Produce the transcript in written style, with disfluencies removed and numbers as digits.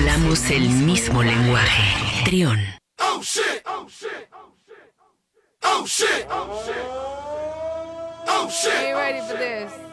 Hablamos el mismo lenguaje. Trión. Oh shit! Oh shit! Oh shit! Oh shit! Oh shit! Are you ready for this?